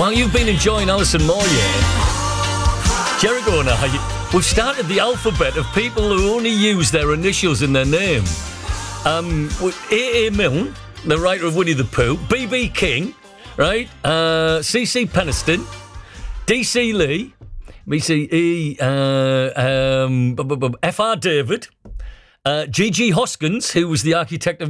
Oh, you've been enjoying Alison Moore, yeah? Jericho and I, we've started the alphabet of people who only use their initials in their name. A.A. Milne, the writer of Winnie the Pooh, B.B. King, right? C.C. Peniston, D.C. Lee, B.C.E., F.R. David, G.G. Hoskins, who was the architect of